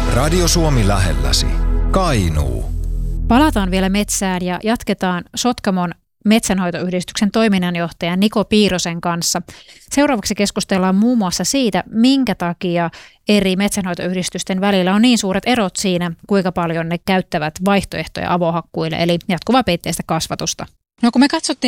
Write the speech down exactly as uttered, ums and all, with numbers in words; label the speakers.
Speaker 1: Radio Suomi lähelläsi. Kainuu.
Speaker 2: Palataan vielä metsään ja jatketaan Sotkamon metsänhoitoyhdistyksen toiminnanjohtajan Niko Piirosen kanssa. Seuraavaksi keskustellaan muun muassa siitä, minkä takia eri metsänhoitoyhdistysten välillä on niin suuret erot siinä, kuinka paljon ne käyttävät vaihtoehtoja avohakkuille, eli jatkuvapeitteistä kasvatusta.
Speaker 3: No kun me katsottiin